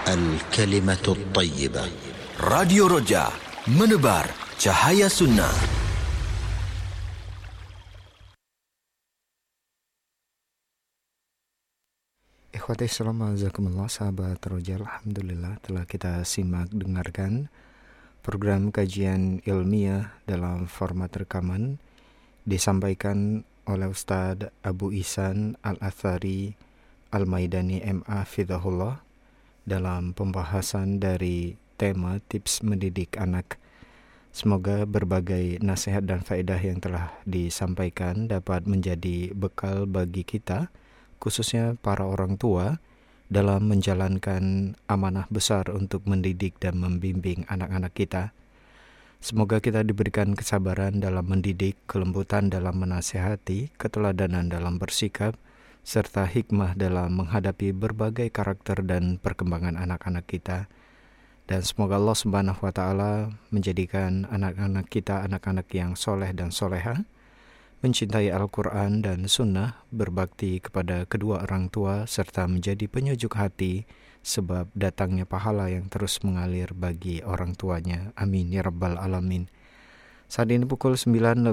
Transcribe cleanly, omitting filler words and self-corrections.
الكلمة الطيبة. Radio Roja, menebar cahaya sunnah. Ikhwati salam azakumullah, sahabat Roja, alhamdulillah telah kita simak dengarkan program kajian ilmiah dalam format rekaman disampaikan oleh Ustadz Abu Ihsan Al-Athari Al-Maidani MA Fidahullah dalam pembahasan dari tema tips mendidik anak. Semoga berbagai nasihat dan faedah yang telah disampaikan dapat menjadi bekal bagi kita, khususnya para orang tua, dalam menjalankan amanah besar untuk mendidik dan membimbing anak-anak kita. Semoga kita diberikan kesabaran dalam mendidik, kelembutan dalam menasihati, keteladanan dalam bersikap, serta hikmah dalam menghadapi berbagai karakter dan perkembangan anak-anak kita. Dan semoga Allah Subhanahu wa Ta'ala menjadikan anak-anak kita anak-anak yang soleh dan soleha, mencintai Al-Quran dan Sunnah, berbakti kepada kedua orang tua, serta menjadi penyujuk hati sebab datangnya pahala yang terus mengalir bagi orang tuanya. Amin ya Rabbal Alamin. Saat ini pukul 9